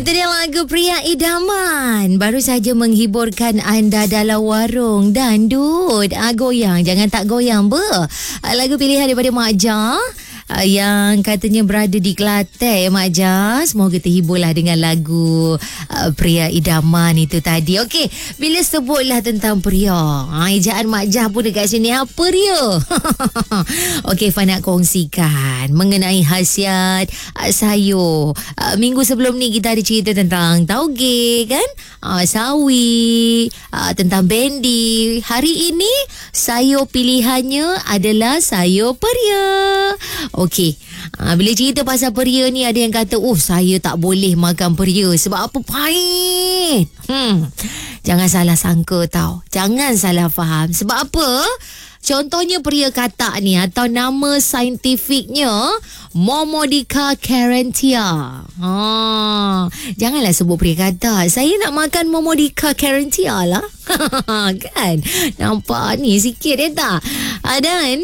Itu dia lagu Pria Idaman. Baru saja menghiburkan anda dalam warung dandut. Goyang, jangan tak goyang lagu pilihan daripada Mak Jah, yang katanya berada di Kelantan, Mak Jah. Semoga terhiburlah dengan lagu Pria Idaman itu tadi. Okey, bila sebutlah tentang pria, ejaan Mak Jah pun dekat sini, apa dia? Okey, Fa nak kongsikan mengenai khasiat sayur. Minggu sebelum ni kita ada cerita tentang tauge kan, sawi, tentang bendi. Hari ini sayur pilihannya adalah sayur peria. Okey, bila cerita pasal peria ni, ada yang kata, saya tak boleh makan peria. Sebab apa? Pahit. Jangan salah sangka tau. Jangan salah faham. Sebab apa? Contohnya peria katak ni, atau nama saintifiknya Momordica carentia. Janganlah sebut peria katak. Saya nak makan Momordica carentia lah. Kan? Nampak ni sikit tak? Dan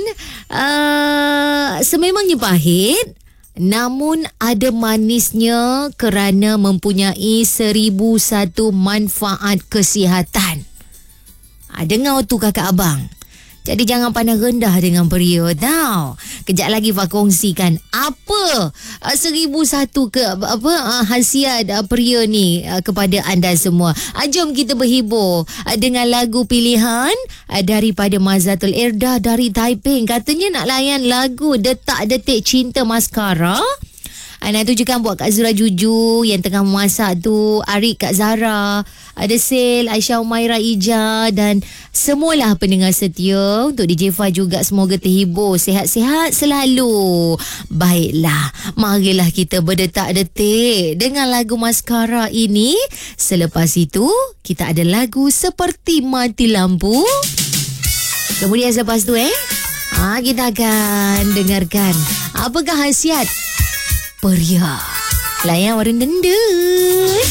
sememangnya pahit, namun ada manisnya kerana mempunyai 1001 manfaat kesihatan. Dengar tu kakak abang. Jadi jangan pandang rendah dengan peria tau. Kejap lagi Fa kongsikan apa 1001 khasiat peria ni kepada anda semua. Jom kita berhibur dengan lagu pilihan daripada Mazatul Irdah dari Taiping. Katanya nak layan lagu Detak Detik Cinta Maskara. Nak tujukan buat Kak Zura Juju yang tengah memasak tu, Arik, Kak Zara, ada Sel, Aisyah Umaira Ija dan semualah pendengar setia. Untuk DJ Fa juga semoga terhibur, sihat-sihat selalu. Baiklah, marilah kita berdetak detik dengan lagu Maskara ini. Selepas itu kita ada lagu Seperti Mati Lampu. Kemudian selepas tu kita akan dengarkan apakah khasiat peria. Layan warung dendut.